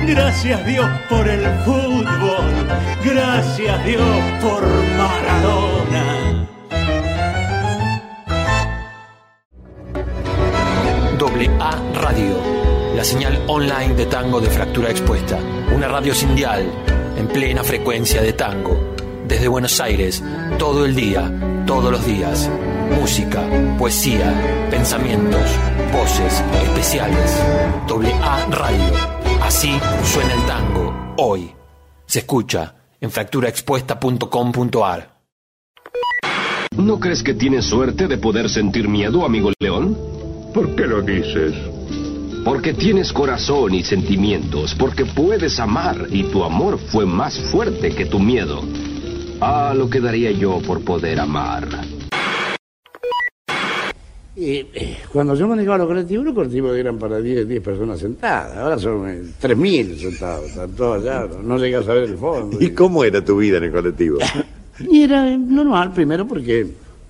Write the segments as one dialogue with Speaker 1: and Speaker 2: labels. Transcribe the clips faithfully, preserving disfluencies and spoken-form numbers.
Speaker 1: Gracias Dios por el fútbol, gracias Dios por Maradona.
Speaker 2: Doble A Radio, la señal online de tango de Fractura Expuesta. Una radio sin dial, en plena frecuencia de tango. Desde Buenos Aires, todo el día, todos los días. Música, poesía, pensamientos, voces, especiales. Doble A Radio. Así suena el tango, hoy. Se escucha en fractura expuesta punto com punto a r.
Speaker 3: ¿No crees que tienes suerte de poder sentir miedo, amigo León?
Speaker 4: ¿Por qué lo dices?
Speaker 3: Porque tienes corazón y sentimientos, porque puedes amar y tu amor fue más fuerte que tu miedo. Ah, lo que daría yo por poder amar.
Speaker 5: Y, eh, cuando yo manejaba los colectivos, los colectivos eran para diez personas sentadas. Ahora son eh, tres mil sentados, están todos allá, no, no llegas a ver el fondo.
Speaker 4: ¿Y cómo era tu vida en el colectivo?
Speaker 5: Y era eh, normal, primero porque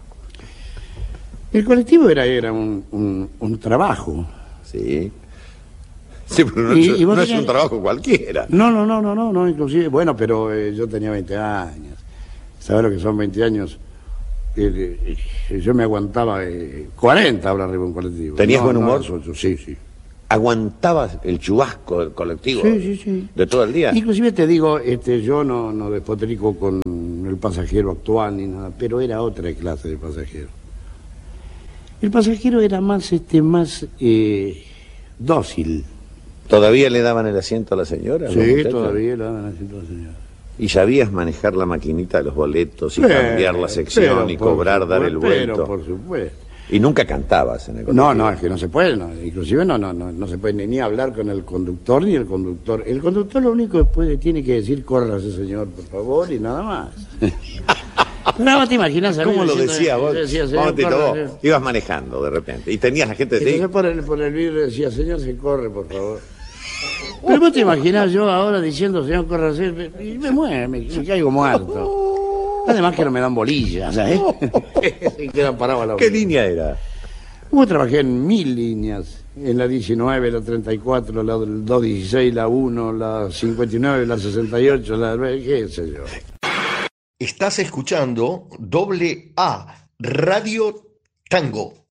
Speaker 5: el colectivo era, era un, un, un trabajo.
Speaker 4: Sí. Sí, pero no,
Speaker 5: Y-
Speaker 4: es,
Speaker 5: y vos
Speaker 4: no
Speaker 5: tenías-
Speaker 4: es un trabajo cualquiera.
Speaker 5: No, no, no, no, no, no, inclusive, bueno, pero eh, yo tenía veinte años. ¿Sabes lo que son veinte años? Eh, eh, yo me aguantaba eh, cuarenta horas arriba de un colectivo.
Speaker 4: ¿Tenías
Speaker 5: No,
Speaker 4: buen
Speaker 5: no,
Speaker 4: humor?
Speaker 5: eso- eso, sí, sí.
Speaker 4: ¿Aguantabas el chubasco del colectivo?
Speaker 5: Sí, sí, sí.
Speaker 4: ¿De todo el día?
Speaker 5: Inclusive te digo, este, yo no, no despotrico con el pasajero actual ni nada, pero era otra clase de pasajero. El pasajero era más, este, más eh, dócil.
Speaker 4: ¿Todavía le daban el asiento a la señora? a los
Speaker 5: Sí,
Speaker 4: muchachos?
Speaker 5: todavía lo daban así toda la señora.
Speaker 4: ¿Y sabías manejar la maquinita de los boletos y
Speaker 5: Pero,
Speaker 4: cambiar la sección
Speaker 5: pero
Speaker 4: y
Speaker 5: por
Speaker 4: cobrar, dar el
Speaker 5: supuesto,
Speaker 4: vuelto?
Speaker 5: Pero por supuesto.
Speaker 4: Y nunca cantabas en el colectivo.
Speaker 5: No, no, es que no se puede, no, inclusive no, no, no, no se puede ni, ni hablar con el conductor ni el conductor. El conductor lo único que puede, tiene que decir, córrase señor, por favor, y nada más. Pero vos te imaginas a mí
Speaker 4: ¿Cómo lo
Speaker 5: diciendo-
Speaker 4: decía vos?
Speaker 5: decía, señor,
Speaker 4: Momentito,
Speaker 5: córrase.
Speaker 4: vos ibas manejando de repente y tenías la gente
Speaker 5: Y
Speaker 4: así.
Speaker 5: entonces por el, por el vidrio decía, señor, se corre, por favor. Pero vos te imaginás yo ahora diciendo, señor, córrase, y me mueve, me, me caigo muerto. Además que no me dan bolillas, ¿sabes? Se quedan parados a la
Speaker 4: ¿Qué
Speaker 5: orilla.
Speaker 4: línea era?
Speaker 5: Yo trabajé en mil líneas, en la diecinueve, la treinta y cuatro, la doscientos dieciséis, la uno, la cincuenta y nueve, la sesenta y ocho, la... qué sé yo.
Speaker 6: Estás escuchando Doble A Radio Tango.